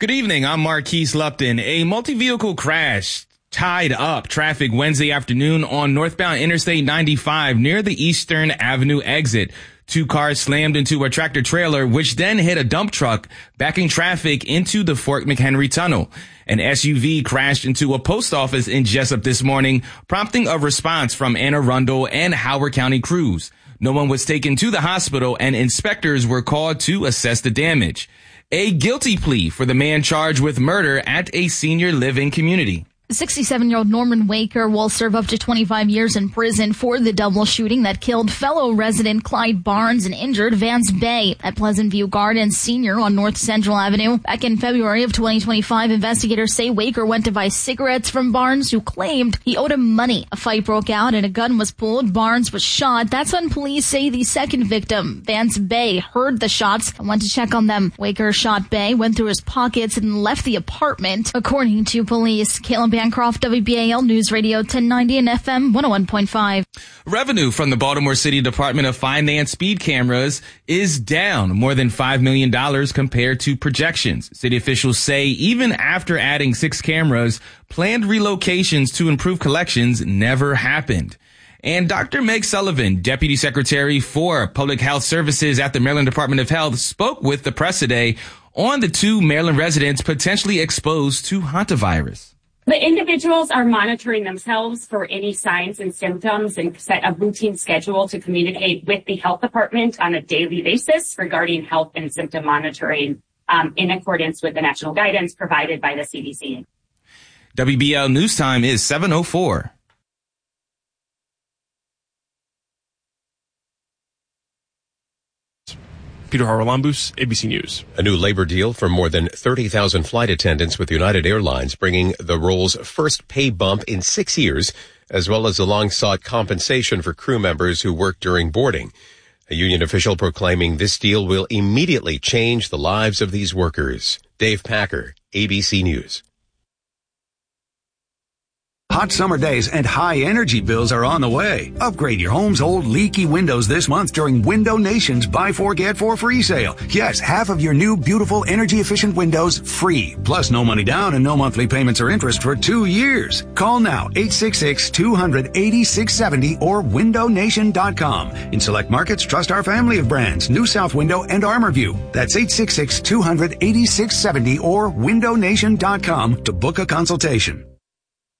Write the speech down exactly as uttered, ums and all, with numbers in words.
Good evening. I'm Marquise Lupton. A multi-vehicle crash tied up traffic Wednesday afternoon on northbound Interstate ninety-five near the Eastern Avenue exit. Two cars slammed into a tractor trailer, which then hit a dump truck, backing traffic into the Fort McHenry Tunnel. An S U V crashed into a post office in Jessup this morning, prompting a response from Anne Arundel and Howard County crews. No one was taken to the hospital, and inspectors were called to assess the damage. A guilty plea for the man charged with murder at a senior living community. sixty-seven-year-old Norman Waker will serve up to twenty-five years in prison for the double shooting that killed fellow resident Clyde Barnes and injured Vance Bay at Pleasant View Gardens Senior on North Central Avenue. Back in February of twenty twenty-five, investigators say Waker went to buy cigarettes from Barnes, who claimed he owed him money. A fight broke out and a gun was pulled. Barnes was shot. That's when police say the second victim, Vance Bay, heard the shots and went to check on them. Waker shot Bay, went through his pockets, and left the apartment, according to police. Caleb Bancroft, W B A L News Radio ten ninety and F M one oh one point five. Revenue from the Baltimore City Department of Finance speed cameras is down more than five million dollars compared to projections. City officials say even after adding six cameras, planned relocations to improve collections never happened. And Doctor Meg Sullivan, Deputy Secretary for Public Health Services at the Maryland Department of Health, spoke with the press today on the two Maryland residents potentially exposed to hantavirus. The individuals are monitoring themselves for any signs and symptoms and set a routine schedule to communicate with the health department on a daily basis regarding health and symptom monitoring um, in accordance with the national guidance provided by the C D C. W B L News Time is seven oh four. Peter Haralambous, A B C News. A new labor deal for more than thirty thousand flight attendants with United Airlines, bringing the role's first pay bump in six years, as well as a long-sought compensation for crew members who work during boarding. A union official proclaiming this deal will immediately change the lives of these workers. Dave Packer, A B C News. Hot summer days and high energy bills are on the way. Upgrade your home's old leaky windows this month during Window Nation's Buy Four Get Four free sale. Yes, half of your new beautiful energy efficient windows free. Plus no money down and no monthly payments or interest for two years. Call now eight six six, two hundred, eighty-six seventy or window nation dot com. In select markets, trust our family of brands, New South Window and ArmorView. That's eight six six, two hundred, eighty-six seventy or window nation dot com to book a consultation.